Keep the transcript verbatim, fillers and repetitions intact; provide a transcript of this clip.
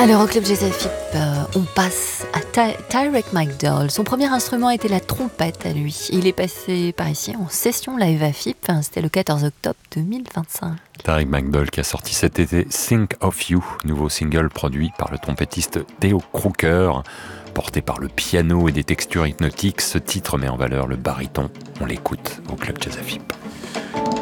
Alors au Club Jazz F I P, euh, on passe à Ty- Tyrek McDowell. Son premier instrument était la trompette à lui. Il est passé par ici en session live à F I P, hein, c'était le quatorze octobre deux mille vingt-cinq. Tyrek McDowell qui a sorti cet été Think of You, nouveau single produit par le trompettiste Theo Crooker. Porté par le piano et des textures hypnotiques, ce titre met en valeur le baryton. On l'écoute au Club Jazz F I P.